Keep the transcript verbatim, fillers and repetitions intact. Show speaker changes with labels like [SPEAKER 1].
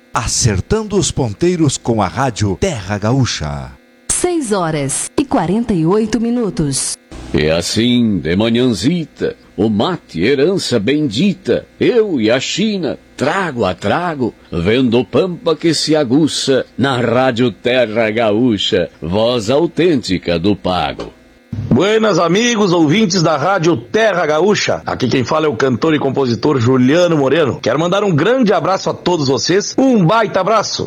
[SPEAKER 1] acertando os ponteiros com a rádio Terra Gaúcha.
[SPEAKER 2] seis horas e quarenta e oito minutos.
[SPEAKER 3] E assim, de manhãzita, o mate, herança bendita, eu e a China, trago a trago, vendo pampa que se aguça, na rádio Terra Gaúcha, voz autêntica do pago.
[SPEAKER 4] Buenas amigos, ouvintes da rádio Terra Gaúcha. Aqui quem fala é o cantor e compositor Juliano Moreno. Quero mandar um grande abraço a todos vocês, um baita abraço.